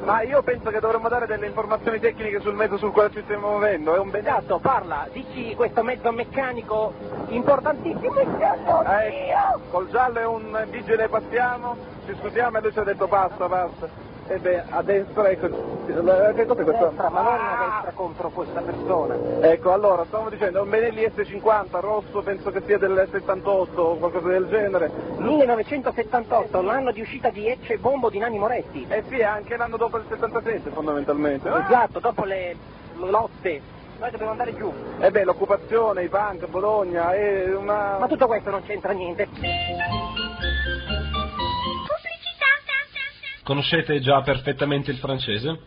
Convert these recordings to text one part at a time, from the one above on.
Ma io penso che dovremmo dare delle informazioni tecniche sul mezzo sul quale ci stiamo muovendo, è un benessere. Esatto, parla, dici questo mezzo meccanico importantissimo. Col giallo è un vigile, passiamo, ci scusiamo e lui ci ha detto basta. E beh, a destra, ecco, che cos'è questo? Destra, ma non a destra contro questa persona. Ecco, allora, stavo dicendo, è un Benelli S50, rosso, penso che sia del 78 o qualcosa del genere. 1978, l'anno di uscita di Ecce e Bombo di Nanni Moretti. Eh sì, è anche l'anno dopo il 77 fondamentalmente. Esatto, dopo le lotte. Noi dobbiamo andare giù. E beh, l'occupazione, i punk, Bologna, è una... Ma tutto questo non c'entra niente. Conoscete già perfettamente il francese?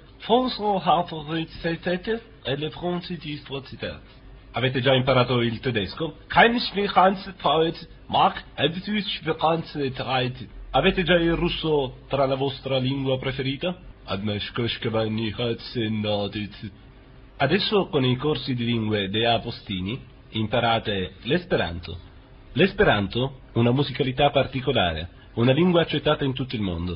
Avete già imparato il tedesco? Avete già il russo tra la vostra lingua preferita? Adesso con i corsi di lingue De Apostini imparate l'esperanto. L'esperanto, una musicalità particolare, una lingua accettata in tutto il mondo.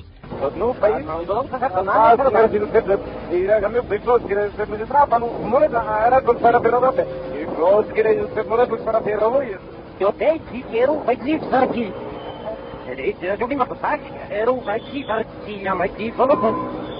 Era